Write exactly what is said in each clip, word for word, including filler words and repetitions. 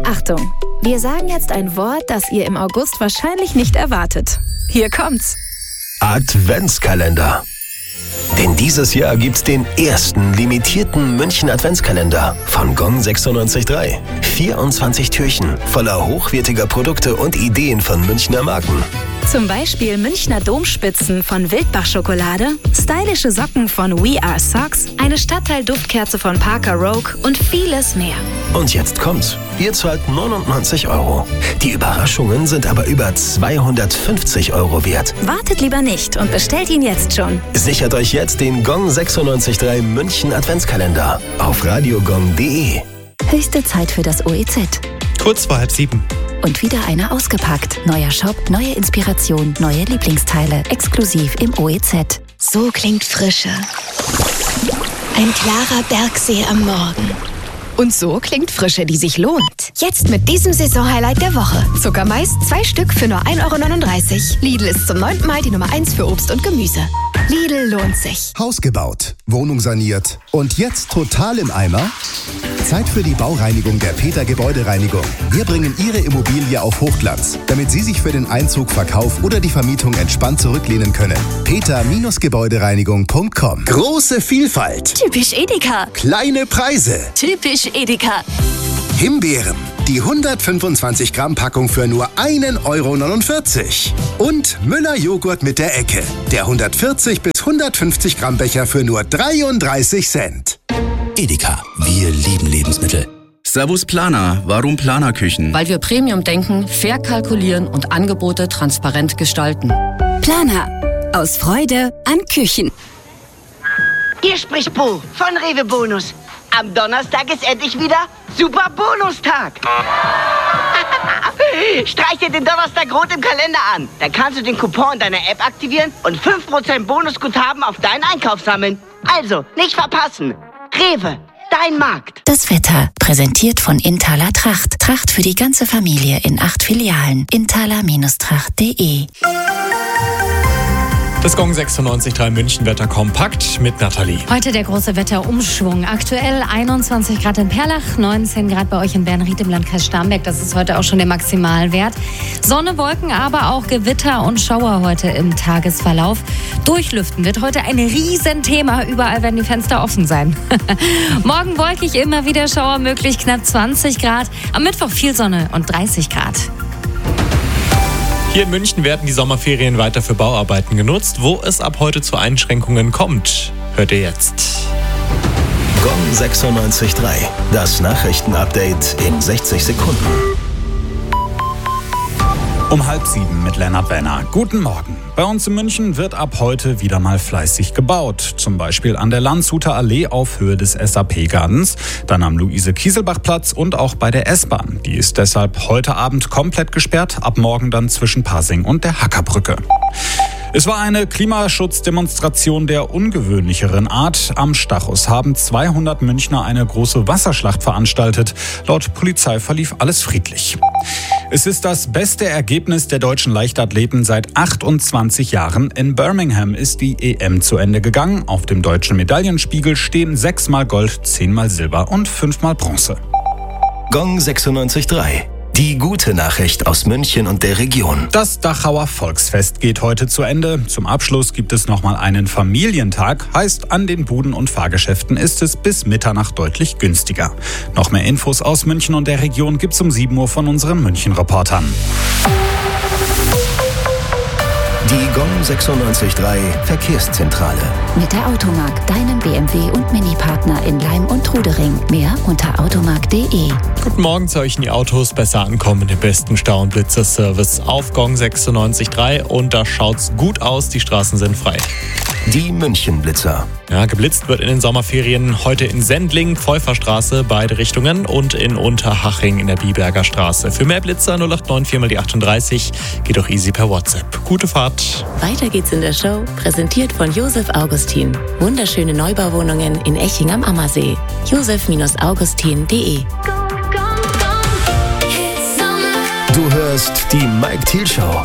Achtung, wir sagen jetzt ein Wort, das ihr im August wahrscheinlich nicht erwartet. Hier kommt's. Adventskalender. Denn dieses Jahr gibt's den ersten limitierten München Adventskalender von Gong sechsundneunzig Komma drei. vierundzwanzig Türchen voller hochwertiger Produkte und Ideen von Münchner Marken. Zum Beispiel Münchner Domspitzen von Wildbach Schokolade, stylische Socken von We Are Socks, eine Stadtteil-Duftkerze von Parker Rogue und vieles mehr. Und jetzt kommt's. Ihr zahlt neunundneunzig Euro. Die Überraschungen sind aber über zweihundertfünfzig Euro wert. Wartet lieber nicht und bestellt ihn jetzt schon. Sichert euch jetzt den Gong sechsundneunzig Komma drei München Adventskalender auf radiogong punkt de. Höchste Zeit für das O E Z. Kurz vor halb sieben. Und wieder einer ausgepackt. Neuer Shop, neue Inspiration, neue Lieblingsteile. Exklusiv im O E Z. So klingt Frische. Ein klarer Bergsee am Morgen. Und so klingt Frische, die sich lohnt. Jetzt mit diesem Saisonhighlight der Woche. Zuckermais, zwei Stück für nur ein Euro neununddreißig. Lidl ist zum neunten Mal die Nummer eins für Obst und Gemüse. Lidl lohnt sich. Haus gebaut, Wohnung saniert und jetzt total im Eimer? Zeit für die Baureinigung der Peter Gebäudereinigung. Wir bringen Ihre Immobilie auf Hochglanz, damit Sie sich für den Einzug, Verkauf oder die Vermietung entspannt zurücklehnen können. peter Gebäudereinigung punkt com. Große Vielfalt. Typisch Edeka. Kleine Preise. Typisch Edeka. Himbeeren. Die hundertfünfundzwanzig Gramm Packung für nur ein Euro neunundvierzig. Und Müller Joghurt mit der Ecke. Der hundertvierzig bis hundertfünfzig Gramm Becher für nur dreiunddreißig Cent. Edeka, wir lieben Lebensmittel. Servus Planer, warum Planerküchen? Weil wir Premium denken, fair kalkulieren und Angebote transparent gestalten. Planer, aus Freude an Küchen. Hier spricht Bo von Rewe Bonus. Am Donnerstag ist endlich wieder Super Bonustag. Streich dir den Donnerstag rot im Kalender an. Dann kannst du den Coupon deiner App aktivieren und fünf Prozent Bonusguthaben auf deinen Einkauf sammeln. Also, nicht verpassen. Rewe, dein Markt. Das Wetter, präsentiert von Inthaler Tracht. Tracht für die ganze Familie in acht Filialen. inthaler Tracht punkt de. Das Gong sechsundneunzig Komma drei München Wetter kompakt mit Nathalie. Heute der große Wetterumschwung. Aktuell einundzwanzig Grad in Perlach, neunzehn Grad bei euch in Bernried im Landkreis Starnberg. Das ist heute auch schon der Maximalwert. Sonne, Wolken, aber auch Gewitter und Schauer heute im Tagesverlauf. Durchlüften wird heute ein Riesenthema. Überall werden die Fenster offen sein. Morgen wolkig, immer wieder Schauer möglich, knapp zwanzig Grad. Am Mittwoch viel Sonne und dreißig Grad. Hier in München werden die Sommerferien weiter für Bauarbeiten genutzt. Wo es ab heute zu Einschränkungen kommt, hört ihr jetzt. Gong sechsundneunzig Komma drei, das Nachrichtenupdate in sechzig Sekunden. Um halb sieben mit Lennart Wenner. Guten Morgen. Bei uns in München wird ab heute wieder mal fleißig gebaut. Zum Beispiel an der Landshuter Allee auf Höhe des S A P-Gartens, dann am Luise-Kieselbach-Platz und auch bei der S-Bahn. Die ist deshalb heute Abend komplett gesperrt, ab morgen dann zwischen Pasing und der Hackerbrücke. Es war eine Klimaschutzdemonstration der ungewöhnlicheren Art. Am Stachus haben zweihundert Münchner eine große Wasserschlacht veranstaltet. Laut Polizei verlief alles friedlich. Es ist das beste Ergebnis der deutschen Leichtathleten seit achtundzwanzig Jahren. In Birmingham ist die E M zu Ende gegangen. Auf dem deutschen Medaillenspiegel stehen sechsmal Gold, zehnmal Silber und fünfmal Bronze. Gong sechsundneunzig Komma drei. Die gute Nachricht aus München und der Region. Das Dachauer Volksfest geht heute zu Ende. Zum Abschluss gibt es nochmal einen Familientag. Heißt, an den Buden und Fahrgeschäften ist es bis Mitternacht deutlich günstiger. Noch mehr Infos aus München und der Region gibt's um sieben Uhr von unseren München-Reportern. Die Gong sechsundneunzig Komma drei Verkehrszentrale. Mit der Automark, deinem B M W und Mini-Partner in Leim und Trudering. Mehr unter automark punkt de. Guten Morgen, zu euch in die Autos. Besser ankommen mit dem besten Stau- und Blitzer-Service auf Gong sechsundneunzig Komma drei. Und da schaut's gut aus, die Straßen sind frei. Die München-Blitzer. Ja, geblitzt wird in den Sommerferien heute in Sendling, Pfeuferstraße, beide Richtungen, und in Unterhaching in der Biberger Straße. Für mehr Blitzer null acht neun vier mal die achtunddreißig. Geht auch easy per WhatsApp. Gute Fahrt. Weiter geht's in der Show, präsentiert von Josef Augustin. Wunderschöne Neubauwohnungen in Eching am Ammersee. josef Augustin punkt de. Du hörst die Mike Thiel Show.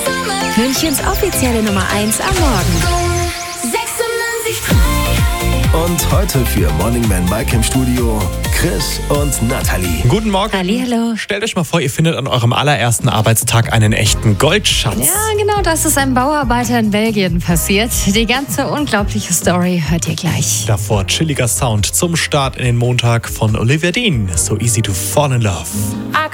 Münchens offizielle Nummer eins am Morgen. Und heute für Morning Man Mike im Studio Chris und Nathalie. Guten Morgen. Hallihallo. Stellt euch mal vor, ihr findet an eurem allerersten Arbeitstag einen echten Goldschatz. Ja, genau, das ist einem Bauarbeiter in Belgien passiert. Die ganze unglaubliche Story hört ihr gleich. Davor chilliger Sound zum Start in den Montag von Olivia Dean. So easy to fall in love. I